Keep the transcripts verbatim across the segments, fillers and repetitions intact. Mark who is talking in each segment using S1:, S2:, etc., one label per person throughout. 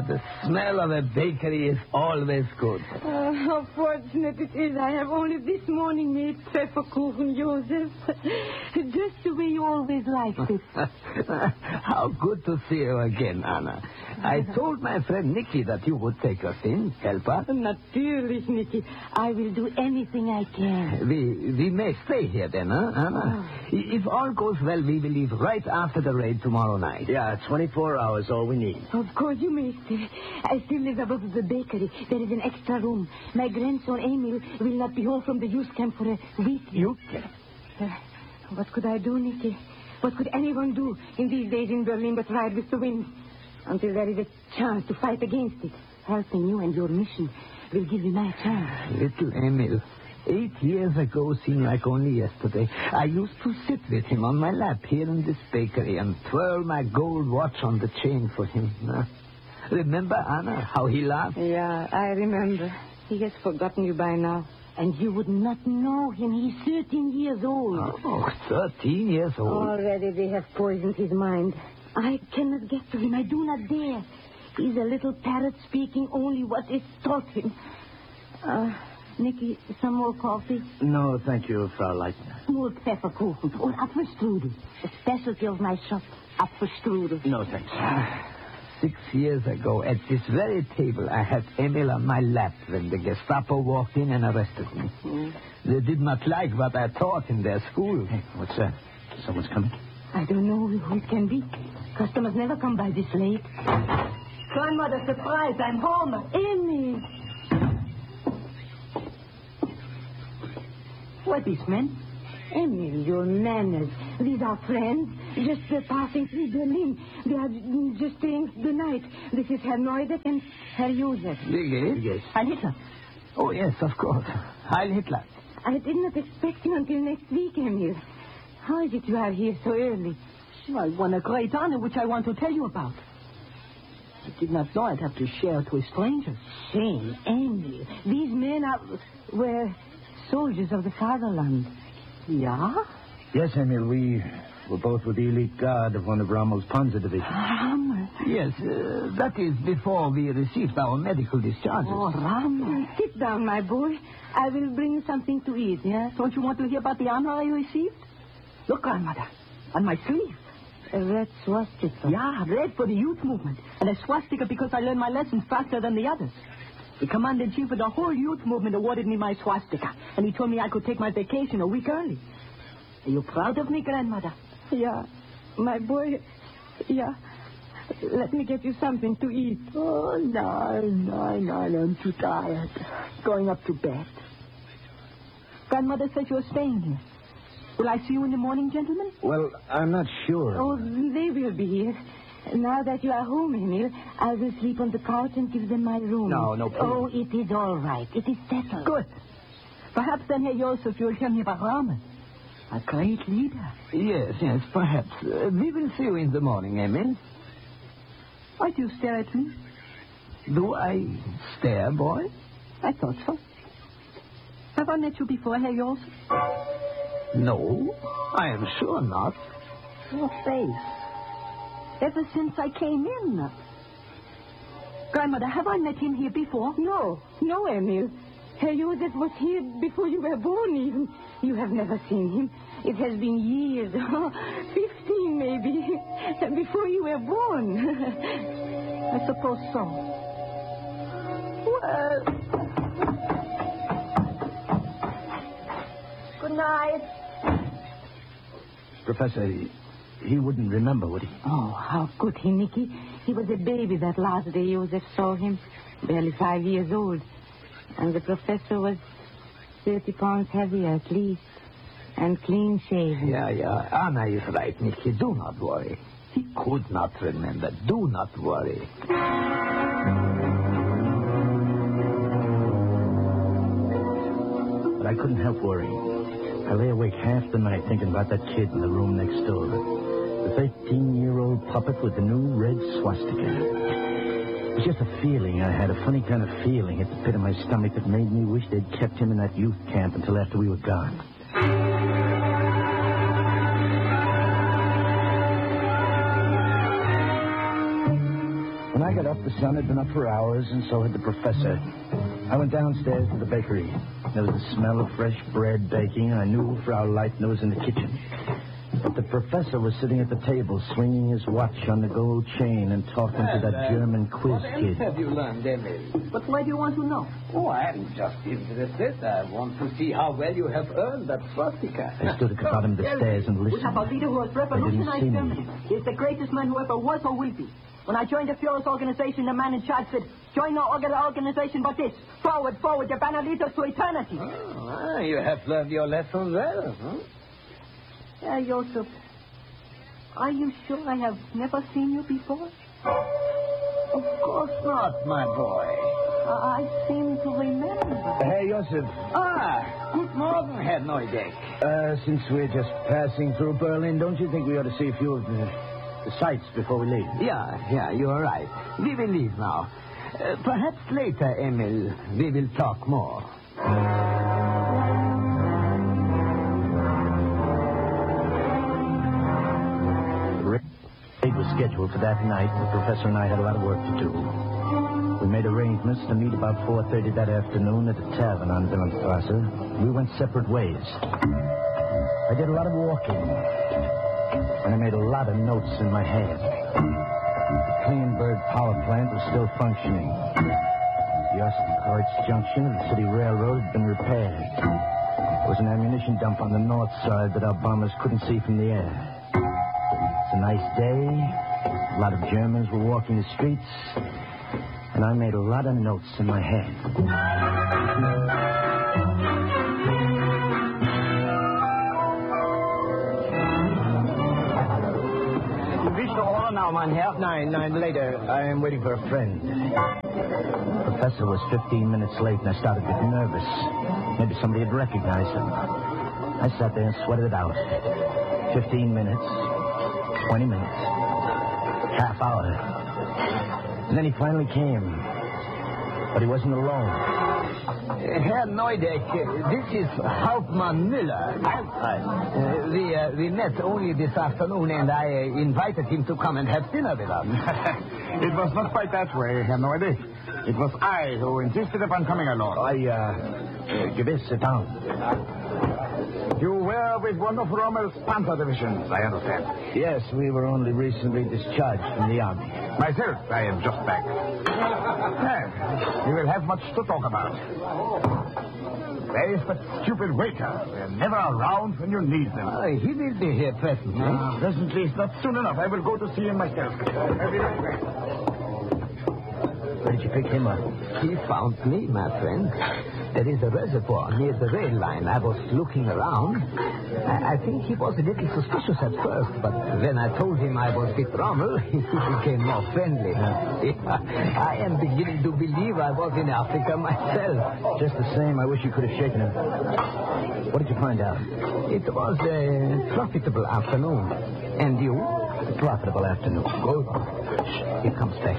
S1: but the smell of a bakery is always good.
S2: Uh, how fortunate it is I have only this morning made pfefferkuchen, Joseph. Just the way you always liked it.
S1: How good to see you again, Anna. I told my friend Nicky that you would take us in, help us.
S2: Natürlich, Nicky. I will do anything I can.
S1: We we may stay here then, huh, Anna? Oh. If all goes well, we will leave right after the raid tomorrow night.
S3: Yeah, twenty-four hours, all we need.
S2: Of course you may stay. I still live above the bakery. There is an extra room. My grandson, Emil, will not be home from the youth camp for a week.
S3: Youth camp?
S2: Uh, what could I do, Nicky? What could anyone do in these days in Berlin but ride with the wind? Until there is a chance to fight against it. Helping you and your mission will give you my chance.
S1: Little Emil. Eight years ago seemed like only yesterday. I used to sit with him on my lap here in this bakery and twirl my gold watch on the chain for him. Uh, remember, Anna, how he laughed?
S2: Yeah, I remember. He has forgotten you by now. And you would not know him. He's thirteen years old.
S1: Oh, thirteen years old.
S2: Already they have poisoned his mind. I cannot get to him. I do not dare. He's a little parrot speaking only what is taught him. Uh, Nicky, some more coffee?
S3: No, thank you, Frau Leitner.
S2: More pfefferkuchen or Apfelstrudel. A specialty of my shop, Apfelstrudel.
S3: No, thanks.
S1: Six years ago, at this very table, I had Emil on my lap when the Gestapo walked in and arrested me. Mm. They did not like what I taught in their school.
S3: Hey, what's that? Someone's coming?
S2: I don't know who it can be. Customers never come by this late. Grandmother, surprise, I'm home. Emil.
S4: What is, men?
S2: Emil, your manners. These are friends, just uh, passing through Berlin. They are mm, just staying the night. This is Herr Neudeck and Herr Josef.
S1: Yes?
S3: Yes.
S4: Heil Hitler.
S1: Oh, yes, of course. Heil Hitler.
S2: I did not expect you until next week, Emil. How is it you are here so early?
S4: Well, won a great honor, which I want to tell you about. I did not know I'd have to share it with strangers.
S2: Shame, Emil. These men are... were soldiers of the fatherland.
S4: Yeah?
S3: Yes, Emil, we were both with the elite guard of one of Rommel's Panzer divisions.
S4: Rommel.
S1: Yes, uh, that is before we received our medical discharges.
S4: Oh, Rommel.
S2: Sit down, my boy. I will bring you something to eat, yeah?
S4: Don't you want to hear about the honor I received? Look, grandmother, on my sleeve.
S2: A red swastika.
S4: Yeah, red for the youth movement. And a swastika because I learned my lessons faster than the others. The commander-in-chief of the whole youth movement awarded me my swastika. And he told me I could take my vacation a week early. Are you proud of me, grandmother?
S2: Yeah, my boy. Yeah. Let me get you something to eat.
S4: Oh, no, no, no, I'm too tired. Going up to bed. Grandmother says you're staying here. Will I see you in the morning, gentlemen?
S3: Well, I'm not sure.
S2: Oh, they will be here. Now that you are home, Emil, I will sleep on the couch and give them my room.
S3: No, no, please.
S2: Oh, it is all right. It is settled.
S4: Good. Perhaps then, Herr Joseph, you'll tell me about Rommel. A great leader.
S1: Yes, yes, perhaps. Uh, we will see you in the morning, Emil.
S4: Why do you stare at me?
S1: Do I stare, boy?
S4: I thought so. Have I met you before, Herr Joseph?
S1: No, I am sure not.
S4: Your face. Ever since I came in. Grandmother, have I met him here before?
S2: No, no, Emil. Herr Josef was here before you were born, even. You have never seen him. It has been years, fifteen maybe, before you were born.
S4: I suppose so. Well, good night.
S3: Professor, he, he wouldn't remember, would he?
S2: Oh, how could he, Nicky? He was a baby that last day Joseph saw him, barely five years old. And the professor was thirty pounds heavier at least, and clean-shaven.
S1: Yeah, yeah, Anna is right, Nicky. Do not worry. He could not remember. Do not worry.
S3: But I couldn't help worrying. I lay awake half the night thinking about that kid in the room next door. The thirteen-year-old puppet with the new red swastika. It was just a feeling I had, a funny kind of feeling at the pit of my stomach that made me wish they'd kept him in that youth camp until after we were gone. When I I got up, the sun had been up for hours, and so had the professor. I went downstairs to the bakery. There was the smell of fresh bread baking, and I knew Frau Leitner was in the kitchen. But the professor was sitting at the table, swinging his watch on the gold chain and talking to that German quiz kid.
S1: What have you learned, Emil?
S4: But why do you want to know?
S1: Oh, I'm just interested. I want to see how well you have earned that swastika.
S3: I stood at the bottom of the stairs and
S4: We
S3: listened.
S4: have a leader who has
S3: They didn't
S4: revolutionized
S3: see me.
S4: Germany. He's the greatest man who ever was or will be. When I joined the Führer's organization, the man in charge said, join no other organization but this. Forward, forward, the banner leads us to eternity.
S1: Oh, ah, you have learned your lesson well, huh?
S4: Yeah, Joseph. Are you sure I have never seen you before?
S1: Of course not, my boy.
S4: Uh, I seem to remember.
S3: Hey, Joseph.
S1: Ah, good morning, Herr Neudeck.
S3: Uh, since we're just passing through Berlin, don't you think we ought to see a few of the, the sights before we leave?
S1: Yeah, yeah, you're right. We will leave now. Uh, perhaps later, Emil, we will talk more.
S3: The raid was scheduled for that night. The professor and I had a lot of work to do. We made arrangements to meet about four thirty that afternoon at a tavern on Wilhelmstrasse. We went separate ways. I did a lot of walking, and I made a lot of notes in my head. The Kleinberg power plant was still functioning. The Ostkreuz junction of the city railroad had been repaired. There was an ammunition dump on the north side that our bombers couldn't see from the air. It's a nice day. A lot of Germans were walking the streets, and I made a lot of notes in my head.
S1: Reached the hall now, mein Herr.
S3: Nine, nine later. I am waiting for a friend. The professor was fifteen minutes late, and I started to get nervous. Maybe somebody had recognized him. I sat there and sweated it out. Fifteen minutes, twenty minutes, half hour. And then he finally came. But he wasn't alone.
S1: Herr Neudeck, this is Hauptmann Müller.
S3: Hi.
S1: Uh, we, uh, we met only this afternoon, and I uh, invited him to come and have dinner with us.
S5: It was not quite that way, Herr Neudeck. It was I who insisted upon coming along.
S3: I, uh, uh gewiss, sit down.
S5: You were with one of Rommel's Panther divisions, I understand.
S3: Yes, we were only recently discharged from the army.
S5: Myself, I am just back. Yes, we will have much to talk about. There is that stupid waiter. They're never around when you need them.
S1: Uh, he will be here presently.
S5: Ah, presently is not soon enough. I will go to see him myself. I'll be right back.
S3: Where did you pick him up?
S1: He found me, my friend. There is a reservoir near the rail line. I was looking around. I, I think he was a little suspicious at first, but when I told him I was with Rommel, he became more friendly. Yeah. I am beginning to believe I was in Africa myself.
S3: Just the same, I wish you could have shaken him. What did you find out?
S1: It was a profitable afternoon. And you?
S3: A profitable afternoon.
S1: Good. He comes back.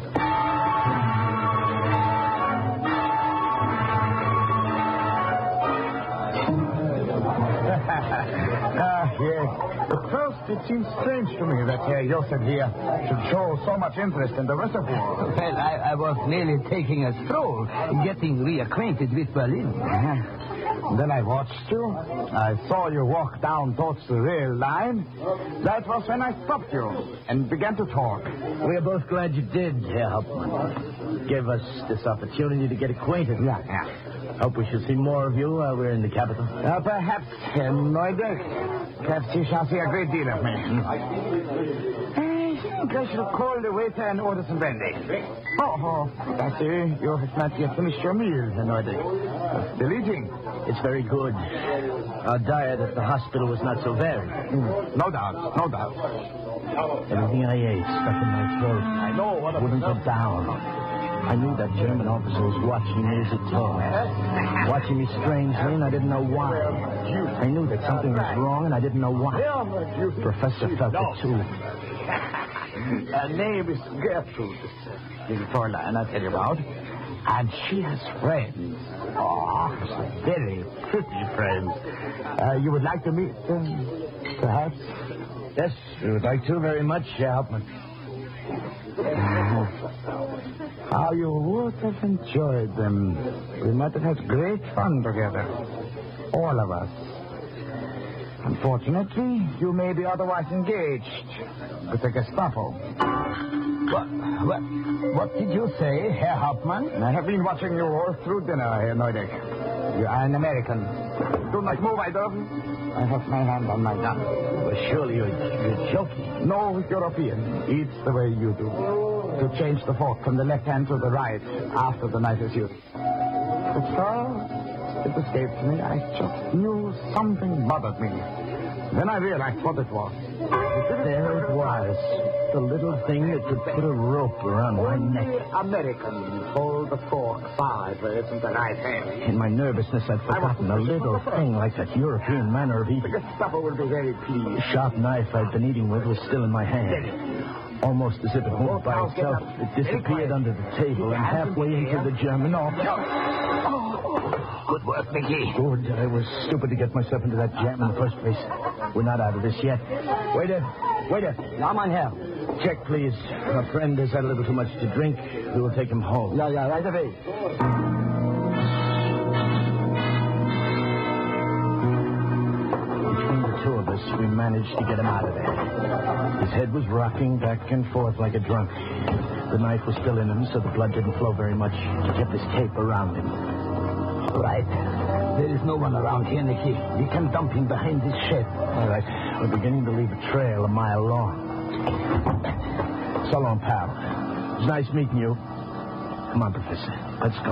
S5: Ah, yes. At first, it seems strange to me that Herr Josef here should show so much interest in the reservoir.
S1: Well, I, I was merely taking a stroll, getting reacquainted with Berlin.
S5: Uh-huh. Then I watched you. I saw you walk down towards the rail line. That was when I stopped you and began to talk.
S3: We are both glad you did, Herr Hauptmann. Gave us this opportunity to get acquainted.
S5: Yeah, yeah.
S3: Hope we shall see more of you while we're in the capital.
S5: Uh, perhaps, Herr Neudeck. Perhaps you shall see a great deal of me. Mm. I think I shall call the waiter and order some brandy. Oh, oh, I see you have not yet finished your meal, Herr Neudeck. Uh, still eating?
S3: It's very good. Our diet at the hospital was not so varied.
S5: Mm. No doubt, no doubt.
S3: Everything I ate stuck in my throat.
S5: I know what
S3: wouldn't go down. I knew that German officer was watching me as he talked. Watching me strangely, and I didn't know why. I knew that something was wrong, and I didn't know why. The professor felt it, too.
S5: Her name is Gertrude, little Fräulein I tell you about. And she has friends. Oh, very pretty friends. Uh, you would like to meet them, perhaps?
S3: Yes, we would like to very much, Herr Hauptmann.
S5: Oh, how you would have enjoyed them. We might have had great fun together. All of us. Unfortunately, you may be otherwise engaged with the Gestapo.
S1: What, what, what did you say, Herr Hauptmann?
S5: I have been watching you all through dinner, Herr Neudeck. You are an American. Do not move, I don't. I have my hand on my gun.
S3: Well, surely you're, you're joking.
S5: No European eats the way you do. To change the fork from the left hand to the right after the knife is used. But so, it escaped me. I just knew something bothered me. Then I realized what it was.
S3: There it was. The little thing that could put a rope around my neck.
S5: Americans hold the fork sideways in the right hand.
S3: In my nervousness, I'd forgotten a little thing like that European manner of
S5: The
S3: eating.
S5: Gestapo will be very pleased.
S3: The sharp knife I'd been eating with was still in my hand. Almost as if it moved by itself, it disappeared under the table and halfway into the German office.
S1: Good work, Mickey.
S3: Good. I was stupid to get myself into that jam in the first place. We're not out of this yet. Waiter, waiter.
S1: Ja, mein Herr.
S3: Check, please. Our friend has had a little too much to drink. We will take him home.
S1: Ja, ja, right away.
S3: Between the two of us, we managed to get him out of there. His head was rocking back and forth like a drunk. The knife was still in him, so the blood didn't flow very much. He kept his cape around him.
S1: Right. There is no one around here, Nicky. We can dump him behind this shed.
S3: All right. We're beginning to leave a trail a mile long. So long, pal. It's nice meeting you. Come on, Professor. Let's go.